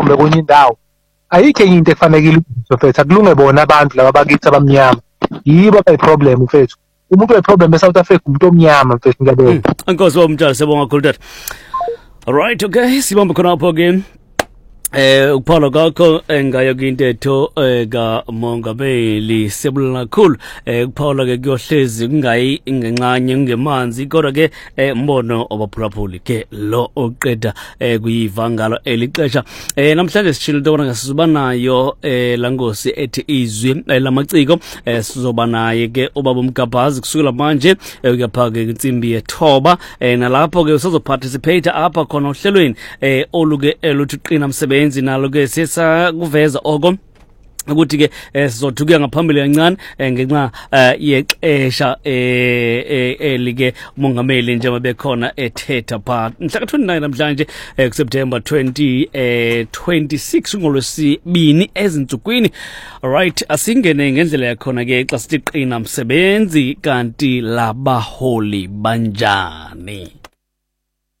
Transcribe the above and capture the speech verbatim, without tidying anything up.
mhlawumbe kwenye indawo ayikho enye into efanekile mfethu akulunge bona abantu laba bakithi abamnyama yibo abayiproblem mfethu umuntu oyiproblem eSouth Africa umuntu omnyama mfethu ngiyabona Inkosi womtshalo sebonga kakhulu tata. Alright, okay, sibambe khona apho again. Eh ukuphawula kakho ngayo kwintetho ka Mongameli sebulana kakhulu eh ukuphawula ke kuyohlezi kungayi ngenxanye ngemanzi kodwa ke umbono obaphulaphuli ke lo oqeda kuyiva ngalo elixesha eh namhlanje sishilo into ngasizoba nayo eh langosi ethi izwi lamaciko eh sizoba naye ke ubaba uMgabhazi kusukela manje uyapha ke insimbi yethoba eh nalapho ke usazoparticipate apha khona ohlelweni eh oluke eluthi qina msebenzi nalo ke sesa kuveza oko ukuthi ke sizothuka ngaphambili kancane ngenxa yexesha elike umongameli njengoba bekhona ethetha pha mhla ka twenty-nine namhlanje kuSeptember twenty twenty-six ngolwesibini ezintsukwini. Alright, asingene ngendlela yakhona ke xa sithi qina msebenzi kanti labaholi banjani.